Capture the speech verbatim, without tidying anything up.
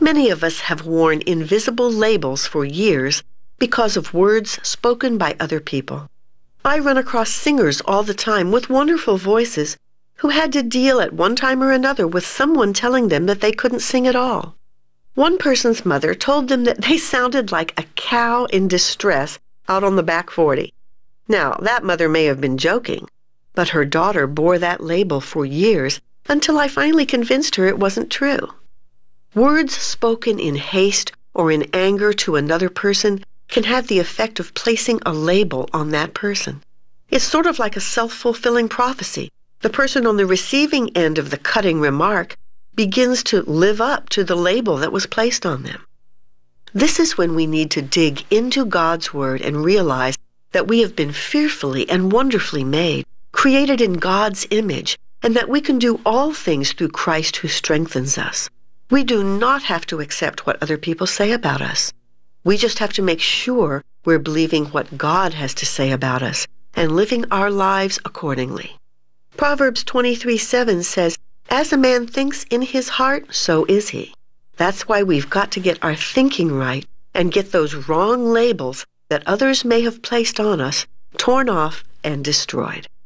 Many of us have worn invisible labels for years because of words spoken by other people. I run across singers all the time with wonderful voices who had to deal at one time or another with someone telling them that they couldn't sing at all. One person's mother told them that they sounded like a cow in distress out on the back forty. Now, that mother may have been joking, but her daughter bore that label for years until I finally convinced her it wasn't true. Words spoken in haste or in anger to another person can have the effect of placing a label on that person. It's sort of like a self-fulfilling prophecy. The person on the receiving end of the cutting remark begins to live up to the label that was placed on them. This is when we need to dig into God's Word and realize that we have been fearfully and wonderfully made, created in God's image, and that we can do all things through Christ who strengthens us. We do not have to accept what other people say about us. We just have to make sure we're believing what God has to say about us and living our lives accordingly. Proverbs twenty-three seven says, "As a man thinks in his heart, so is he." That's why we've got to get our thinking right and get those wrong labels that others may have placed on us torn off and destroyed.